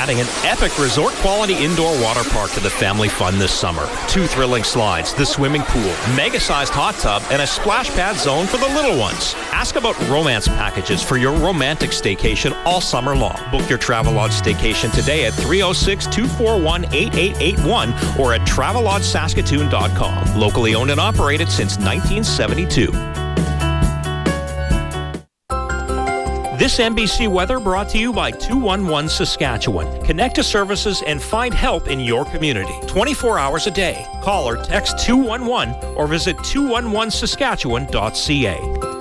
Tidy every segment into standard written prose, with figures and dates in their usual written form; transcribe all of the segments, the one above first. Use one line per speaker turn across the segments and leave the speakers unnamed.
adding an epic resort-quality indoor water park to the family fun this summer. 2 thrilling slides, the swimming pool, mega-sized hot tub, and a splash pad zone for the little ones. Ask about romance packages for your romantic staycation all summer long. Book your Travelodge staycation today at 306-241-8881 or at TravelodgeSaskatoon.com. Locally owned and operated since 1972. This NBC weather brought to you by 211 Saskatchewan. Connect to services and find help in your community. 24 hours a day. Call or text 211 or visit 211saskatchewan.ca.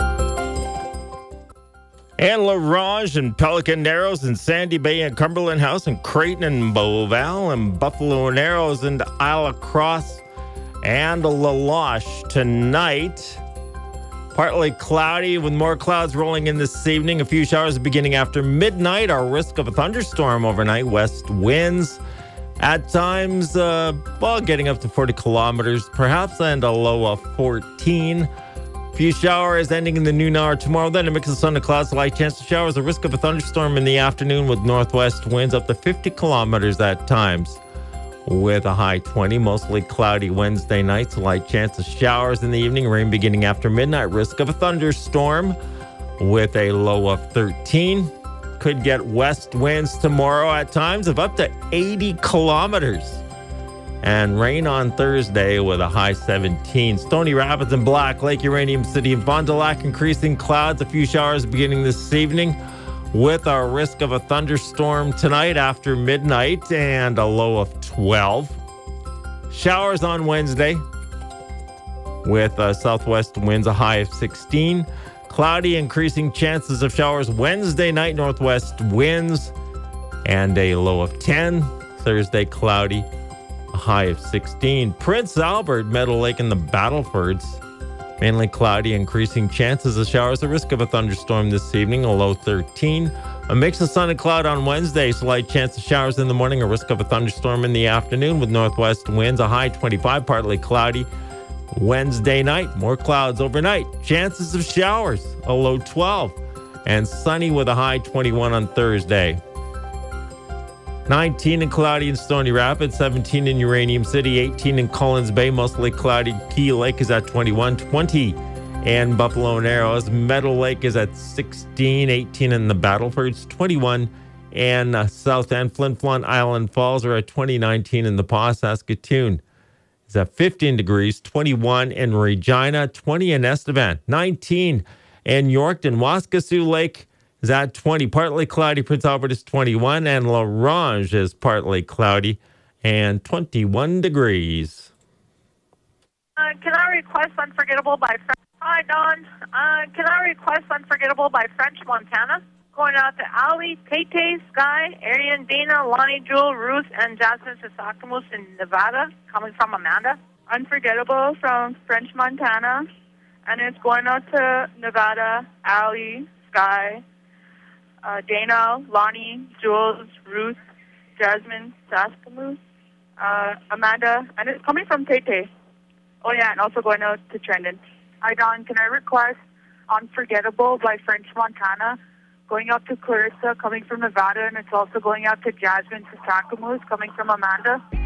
And La Ronge and Pelican Narrows and Sandy Bay and Cumberland House and Creighton and Beauval and Buffalo Narrows and Isle La Crosse and La Loche tonight. Partly cloudy with more clouds rolling in this evening. A few showers beginning after midnight. Our risk of a thunderstorm overnight. West winds at times, getting up to 40 kilometers perhaps, and a low of 14. Few showers ending in the noon hour tomorrow. Then a mix of sun and clouds, light chance of showers. A risk of a thunderstorm in the afternoon with northwest winds up to 50 kilometers at times, with a high 20. Mostly cloudy Wednesday night. Slight chance of showers in the evening. Rain beginning after midnight. Risk of a thunderstorm with a low of 13. Could get west winds tomorrow at times of up to 80 kilometers. And rain on Thursday with a high 17. Stony Rapids and Black Lake, Uranium City, and Fond du Lac, increasing clouds. A few showers beginning this evening with a risk of a thunderstorm tonight after midnight and a low of 12. Showers on Wednesday with southwest winds, a high of 16. Cloudy, increasing chances of showers Wednesday night, northwest winds, and a low of 10. Thursday, cloudy, a high of 16. Prince Albert, Meadow Lake, and the Battlefords, mainly cloudy, increasing chances of showers. A risk of a thunderstorm this evening, a low 13. A mix of sun and cloud on Wednesday. Slight chance of showers in the morning. A risk of a thunderstorm in the afternoon with northwest winds. A high 25, partly cloudy. Wednesday night, more clouds overnight. Chances of showers, a low 12. And sunny with a high 21 on Thursday. 19 and cloudy in Stony Rapids, 17 in Uranium City, 18 in Collins Bay, mostly cloudy. Key Lake is at 21, 20 in Buffalo Narrows. Meadow Lake is at 16, 18 in the Battlefords, 21 in South End. Flin Flon Island Falls are at 20, 19 in the Pas. Saskatoon is at 15 degrees, 21 in Regina, 20 in Estevan, 19 in Yorkton. Waskesiu Lake is at 20, partly cloudy. Prince Albert is 21, and La Ronge is partly cloudy and 21 degrees.
Can I request Unforgettable by French? Hi, Don. Can I request Unforgettable by French Montana? Going out to Ali, Tay, Sky, Arian, Dana, Lonnie, Jewel, Ruth, and Jasmine Sasakamus in Nevada, coming from Amanda.
Unforgettable from French Montana, and it's going out to Nevada, Ali, Sky, Dana, Lonnie, Jules, Ruth, Jasmine, Saskamoose, Amanda, and it's coming from Tay. Oh, yeah, and also going out to Trendon. Hi, Don. Can I request Unforgettable by French Montana? Going out to Clarissa, coming from Nevada, and it's also going out to Jasmine, Saskamoose, coming from Amanda.